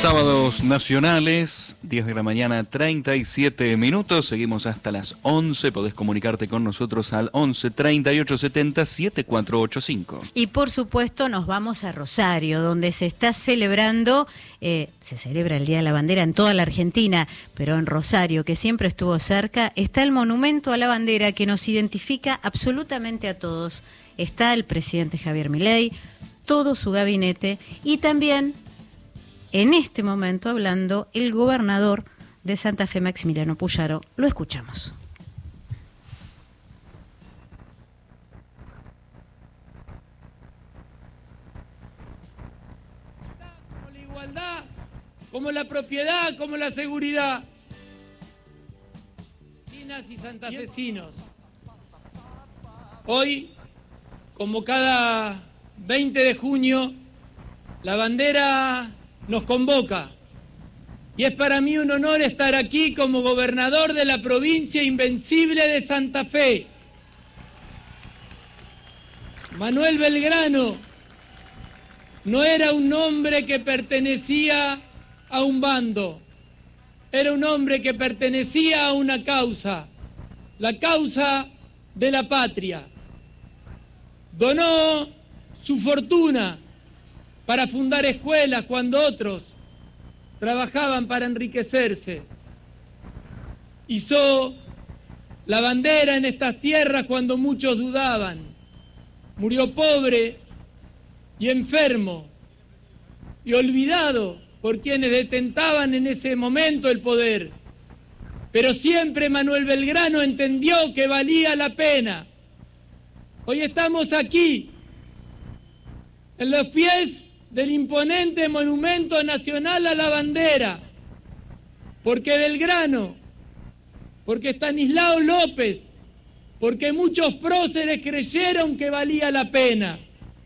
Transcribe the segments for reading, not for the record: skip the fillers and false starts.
Sábados nacionales, 10 de la mañana, 37 minutos. Seguimos hasta las 11. Podés comunicarte con nosotros al 11 38 70 7485. Y por supuesto nos vamos a Rosario, donde se está celebrando, se celebra el Día de la Bandera en toda la Argentina, pero en Rosario, que siempre estuvo cerca, está el monumento a la bandera que nos identifica absolutamente a todos. Está el presidente Javier Milei, todo su gabinete y también, en este momento hablando, el gobernador de Santa Fe, Maximiliano Puyaro. Lo escuchamos. Como la igualdad, como la propiedad, como la seguridad. Vecinas y santafesinos, hoy, como cada 20 de junio, la bandera nos convoca y es para mí un honor estar aquí como gobernador de la provincia invencible de Santa Fe. Manuel Belgrano no era un hombre que pertenecía a un bando, era un hombre que pertenecía a una causa, la causa de la patria. Donó su fortuna para fundar escuelas cuando otros trabajaban para enriquecerse. Hizo la bandera en estas tierras cuando muchos dudaban. Murió pobre y enfermo y olvidado por quienes detentaban en ese momento el poder. Pero siempre Manuel Belgrano entendió que valía la pena. Hoy estamos aquí, en los pies del imponente monumento nacional a la bandera, porque Belgrano, porque Estanislao López, porque muchos próceres creyeron que valía la pena.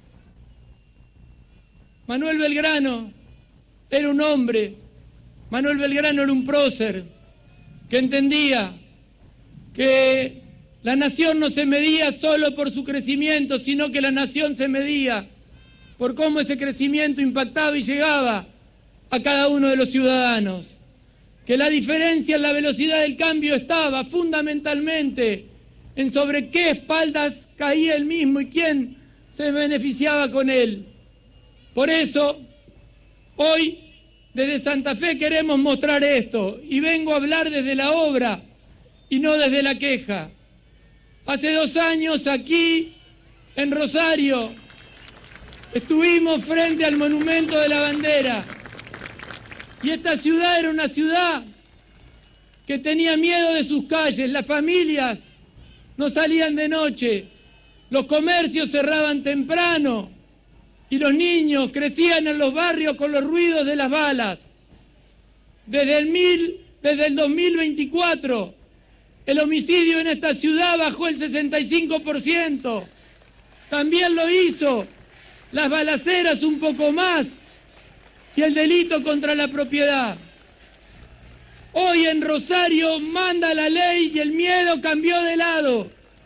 Manuel Belgrano era un hombre, Manuel Belgrano era un prócer que entendía que la nación no se medía solo por su crecimiento, sino que la nación se medía por cómo ese crecimiento impactaba y llegaba a cada uno de los ciudadanos. Que la diferencia en la velocidad del cambio estaba fundamentalmente en sobre qué espaldas caía él mismo y quién se beneficiaba con él. Por eso, hoy, desde Santa Fe queremos mostrar esto y vengo a hablar desde la obra y no desde la queja. Hace 2 años aquí, en Rosario, estuvimos frente al monumento de la bandera y esta ciudad era una ciudad que tenía miedo de sus calles, las familias no salían de noche, los comercios cerraban temprano y los niños crecían en los barrios con los ruidos de las balas. Desde el 2024, el homicidio en esta ciudad bajó el 65%. También lo hizo las balaceras un poco más y el delito contra la propiedad. Hoy en Rosario manda la ley y el miedo cambió de lado.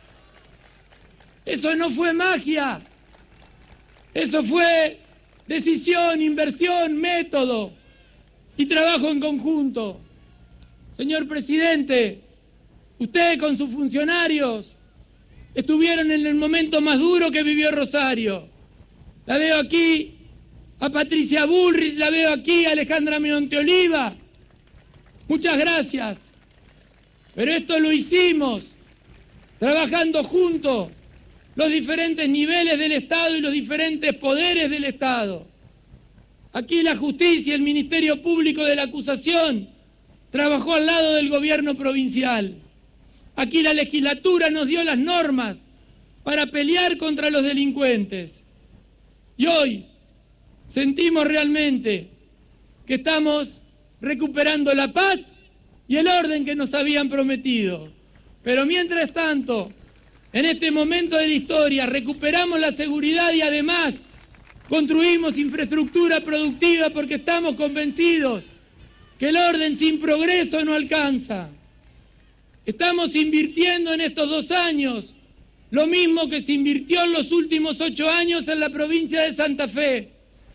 Eso no fue magia. Eso fue decisión, inversión, método y trabajo en conjunto. Señor presidente, usted con sus funcionarios estuvieron en el momento más duro que vivió Rosario. La veo aquí a Patricia Bullrich, la veo aquí a Alejandra Monteoliva. Muchas gracias. Pero esto lo hicimos trabajando juntos los diferentes niveles del Estado y los diferentes poderes del Estado. Aquí la justicia, el Ministerio Público de la Acusación, trabajó al lado del gobierno provincial. Aquí la legislatura nos dio las normas para pelear contra los delincuentes. Y hoy sentimos realmente que estamos recuperando la paz y el orden que nos habían prometido. Pero mientras tanto, en este momento de la historia, recuperamos la seguridad y además construimos infraestructura productiva porque estamos convencidos que el orden sin progreso no alcanza. Estamos invirtiendo en estos 2 años lo mismo que se invirtió en los últimos 8 años en la provincia de Santa Fe.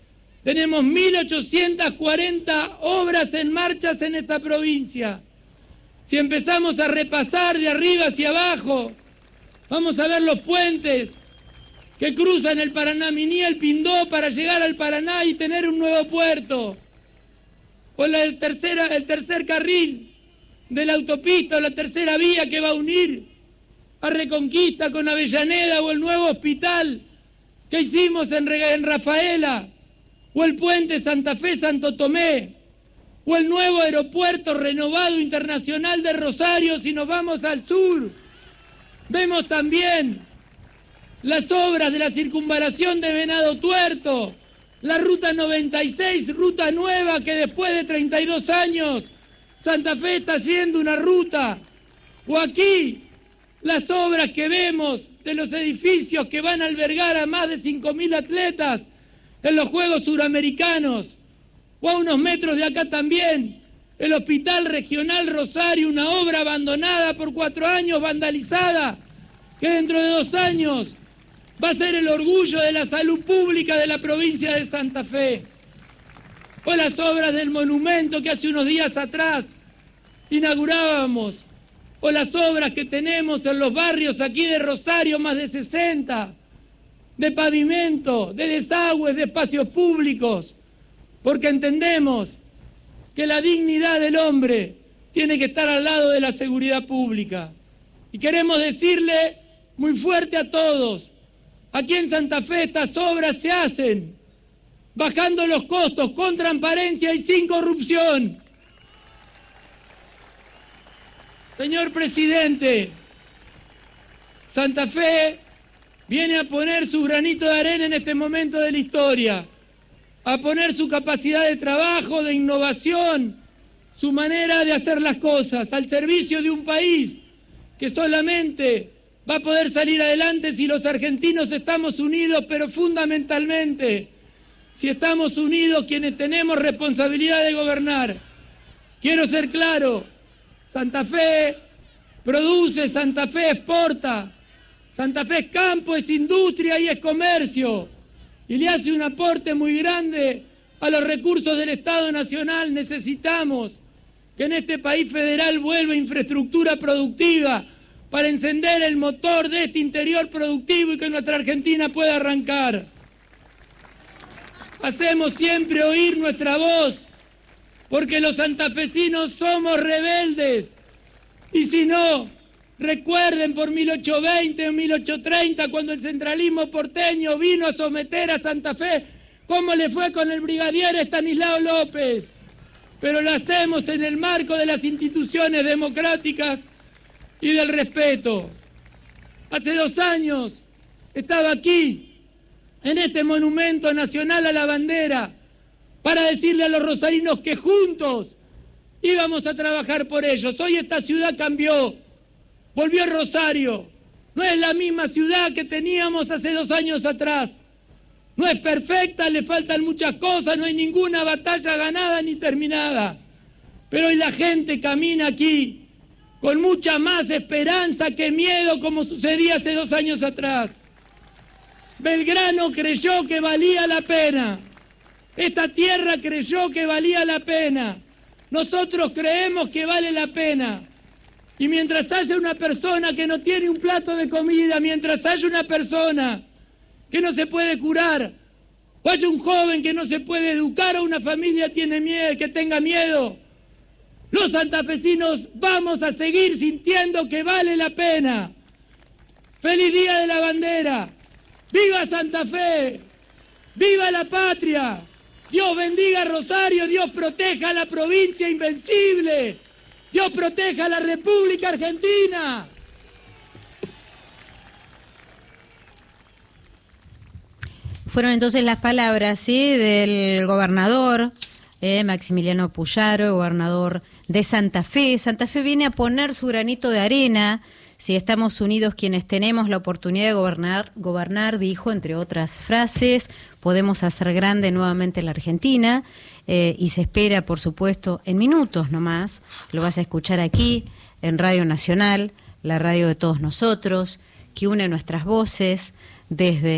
Tenemos 1.840 obras en marcha en esta provincia. Si empezamos a repasar de arriba hacia abajo, vamos a ver los puentes que cruzan el Paraná Miní, el Pindó, para llegar al Paraná y tener un nuevo puerto. O el tercer carril de la autopista, o la tercera vía que va a unir a Reconquista con Avellaneda, o el nuevo hospital que hicimos en Rafaela, o el puente Santa Fe-Santo Tomé, o el nuevo aeropuerto renovado internacional de Rosario. Si nos vamos al sur, vemos también las obras de la circunvalación de Venado Tuerto, la ruta 96, ruta nueva que después de 32 años Santa Fe está haciendo una ruta. O aquí las obras que vemos de los edificios que van a albergar a más de 5.000 atletas en los Juegos Suramericanos. O a unos metros de acá también, el Hospital Regional Rosario, una obra abandonada por 4 años, vandalizada, que dentro de 2 años va a ser el orgullo de la salud pública de la provincia de Santa Fe. O las obras del monumento que hace unos días atrás inaugurábamos. O las obras que tenemos en los barrios aquí de Rosario, más de 60, de pavimento, de desagües, de espacios públicos. Porque entendemos que la dignidad del hombre tiene que estar al lado de la seguridad pública. Y queremos decirle muy fuerte a todos, aquí en Santa Fe estas obras se hacen bajando los costos, con transparencia y sin corrupción. Señor presidente, Santa Fe viene a poner su granito de arena en este momento de la historia, a poner su capacidad de trabajo, de innovación, su manera de hacer las cosas al servicio de un país que solamente va a poder salir adelante si los argentinos estamos unidos, pero fundamentalmente si estamos unidos quienes tenemos responsabilidad de gobernar. Quiero ser claro, Santa Fe produce, Santa Fe exporta, Santa Fe es campo, es industria y es comercio, y le hace un aporte muy grande a los recursos del Estado Nacional. Necesitamos que en este país federal vuelva infraestructura productiva para encender el motor de este interior productivo y que nuestra Argentina pueda arrancar. Hacemos siempre oír nuestra voz, porque los santafesinos somos rebeldes. Y si no, recuerden por 1820 o 1830, cuando el centralismo porteño vino a someter a Santa Fe, cómo le fue con el brigadier Estanislao López. Pero lo hacemos en el marco de las instituciones democráticas y del respeto. Hace 2 años estaba aquí, en este monumento nacional a la bandera, para decirle a los rosarinos que juntos íbamos a trabajar por ellos. Hoy esta ciudad cambió, volvió Rosario, no es la misma ciudad que teníamos hace 2 años atrás. No es perfecta, le faltan muchas cosas, no hay ninguna batalla ganada ni terminada. Pero hoy la gente camina aquí con mucha más esperanza que miedo, como sucedía hace 2 años atrás. Belgrano creyó que valía la pena. Esta tierra creyó que valía la pena. Nosotros creemos que vale la pena. Y mientras haya una persona que no tiene un plato de comida, mientras haya una persona que no se puede curar, o haya un joven que no se puede educar, o una familia tiene miedo, que tenga miedo, los santafesinos vamos a seguir sintiendo que vale la pena. ¡Feliz Día de la Bandera! ¡Viva Santa Fe! ¡Viva la patria! Dios bendiga a Rosario, Dios proteja a la provincia invencible, Dios proteja a la República Argentina. Fueron entonces las palabras, ¿sí?, del gobernador Maximiliano Puyaro, gobernador de Santa Fe. Santa Fe viene a poner su granito de arena. Si estamos unidos quienes tenemos la oportunidad de gobernar, dijo, entre otras frases, podemos hacer grande nuevamente la Argentina, y se espera, por supuesto, en minutos nomás, lo vas a escuchar aquí, en Radio Nacional, la radio de todos nosotros, que une nuestras voces desde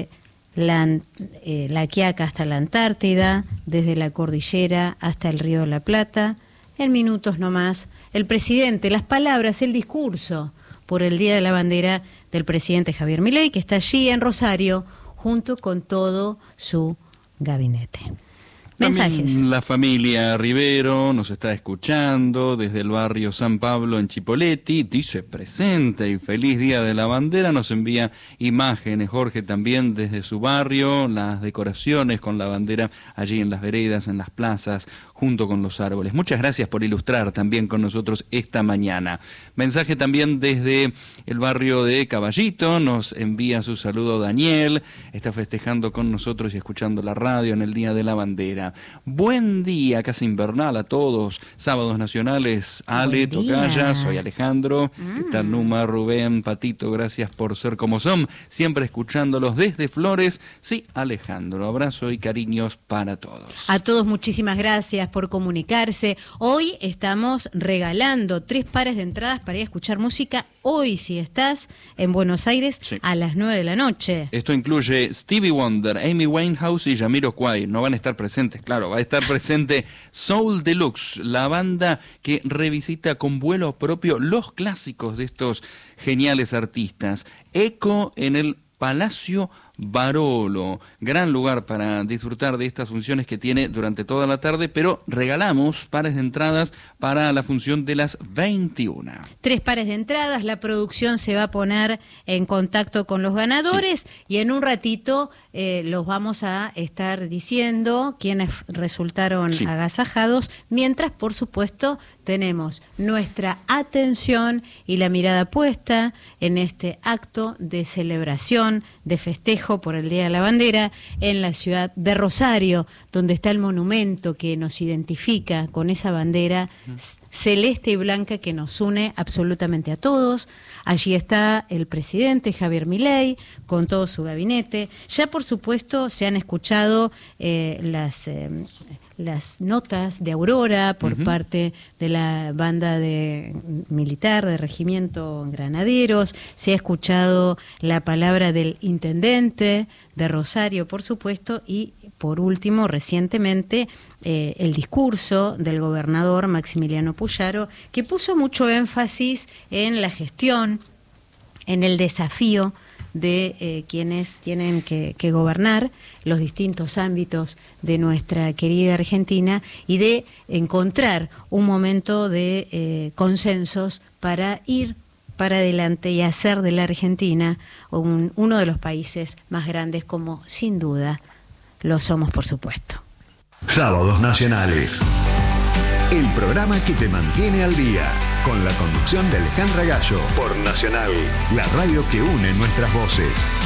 la Quiaca hasta la Antártida, desde la cordillera hasta el Río de la Plata. En minutos nomás, el presidente, las palabras, el discurso por el Día de la Bandera del presidente Javier Milei, que está allí en Rosario, junto con todo su gabinete. Mensajes. También la familia Rivero nos está escuchando desde el barrio San Pablo en Chipoleti, dice presente y feliz Día de la Bandera, nos envía imágenes, Jorge, también desde su barrio, las decoraciones con la bandera allí en las veredas, en las plazas, junto con los árboles. Muchas gracias por ilustrar también con nosotros esta mañana. Mensaje también desde el barrio de Caballito, nos envía su saludo Daniel, está festejando con nosotros y escuchando la radio en el Día de la Bandera. Buen día, casi invernal a todos. Sábados nacionales, Ale, Tocaya, soy Alejandro. ¿Qué tal, Numa, Rubén, Patito? Gracias por ser como son. Siempre escuchándolos desde Flores. Sí, Alejandro, abrazo y cariños para todos. A todos muchísimas gracias por comunicarse. Hoy estamos regalando 3 pares de entradas para ir a escuchar música. Hoy, si estás en Buenos Aires, sí, a las 9 de la noche. Esto incluye Stevie Wonder, Amy Winehouse y Jamiroquai. No van a estar presentes, claro, va a estar presente Soul Deluxe, la banda que revisita con vuelo propio los clásicos de estos geniales artistas. Eco en el Palacio Barolo, gran lugar para disfrutar de estas funciones que tiene durante toda la tarde, pero regalamos pares de entradas para la función de las 21. 3 pares de entradas, la producción se va a poner en contacto con los ganadores, sí, y en un ratito los vamos a estar diciendo quiénes resultaron, sí, agasajados, mientras por supuesto tenemos nuestra atención y la mirada puesta en este acto de celebración, de festejo por el Día de la Bandera en la ciudad de Rosario, donde está el monumento que nos identifica con esa bandera celeste y blanca que nos une absolutamente a todos. Allí está el presidente Javier Milei con todo su gabinete. Ya por supuesto se han escuchado las notas de Aurora por parte de la banda militar de Regimiento Granaderos, se ha escuchado la palabra del intendente de Rosario, por supuesto, y por último, recientemente, el discurso del gobernador Maximiliano Puyaro, que puso mucho énfasis en la gestión, en el desafío de quienes tienen que gobernar los distintos ámbitos de nuestra querida Argentina y de encontrar un momento de consensos para ir para adelante y hacer de la Argentina uno de los países más grandes, como sin duda lo somos, por supuesto. Sábados Nacionales, el programa que te mantiene al día, con la conducción de Alejandra Gallo, por Nacional, la radio que une nuestras voces.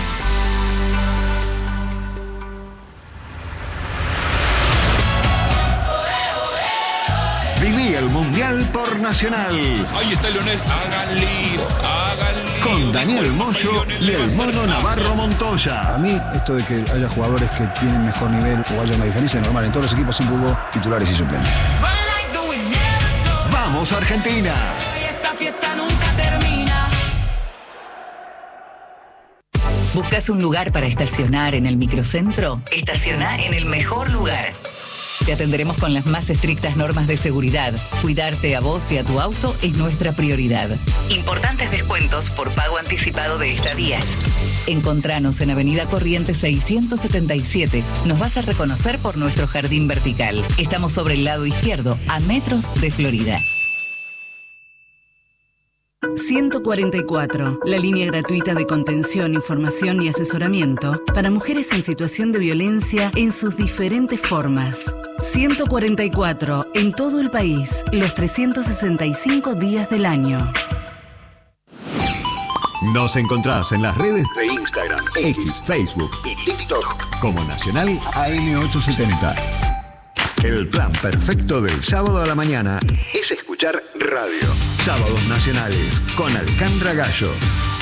Viví el Mundial por Nacional. Ahí está Leonel, hagan lío. Con Daniel Moyo y el Mono Navarro Montoya. A mí, esto de que haya jugadores que tienen mejor nivel o haya una diferencia normal, en todos los equipos siempre hubo titulares y suplentes. ¡Vamos, Argentina! Esta fiesta nunca termina. ¿Buscas un lugar para estacionar en el microcentro? Estaciona en el mejor lugar. Te atenderemos con las más estrictas normas de seguridad. Cuidarte a vos y a tu auto es nuestra prioridad. Importantes descuentos por pago anticipado de estadías. Encontranos en Avenida Corrientes 677. Nos vas a reconocer por nuestro jardín vertical. Estamos sobre el lado izquierdo, a metros de Florida. 144, la línea gratuita de contención, información y asesoramiento para mujeres en situación de violencia en sus diferentes formas. 144, en todo el país, los 365 días del año. Nos encontrás en las redes de Instagram, X, Facebook y TikTok como Nacional AM870. El plan perfecto del sábado a la mañana es escuchar radio. Sábados Nacionales con Alejandra Gallo.